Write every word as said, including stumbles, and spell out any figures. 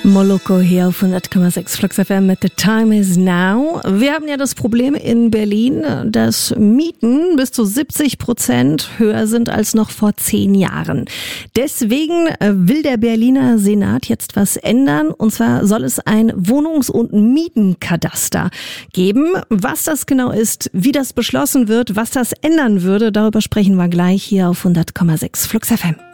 Moloko hier auf hundert Komma sechs Flux F M mit The Time Is Now. Wir haben ja das Problem in Berlin, dass Mieten bis zu siebzig Prozent höher sind als noch vor zehn Jahren. Deswegen will der Berliner Senat jetzt was ändern. Und zwar soll es ein Wohnungs- und Mietenkadaster geben. Was das genau ist, wie das beschlossen wird, was das ändern würde, darüber sprechen wir gleich hier auf hundert Komma sechs Flux F M.